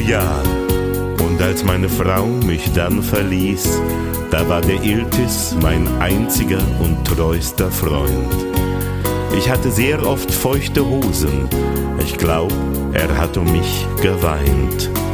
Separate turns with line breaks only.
Jahr. Und als meine Frau mich dann verließ, da war der Iltis mein einziger und treuster Freund. Ich hatte sehr oft feuchte Hosen, ich glaub, er hat um mich geweint.